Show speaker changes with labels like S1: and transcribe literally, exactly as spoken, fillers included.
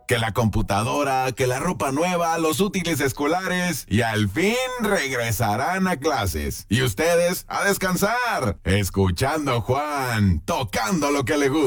S1: que la computadora, que la ropa nueva, los útiles escolares y al fin regresarán a clases. Y ustedes a descansar, escuchando a Juan, tocando lo que le gusta.